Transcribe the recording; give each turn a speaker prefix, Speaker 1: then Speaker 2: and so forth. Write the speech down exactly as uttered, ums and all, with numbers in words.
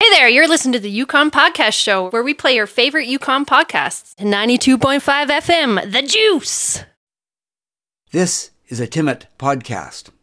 Speaker 1: Hey there, you're listening to the Yukon Podcast Show, where we play your favorite Yukon podcasts. ninety-two point five F M, The Juice.
Speaker 2: This is a Timmit podcast.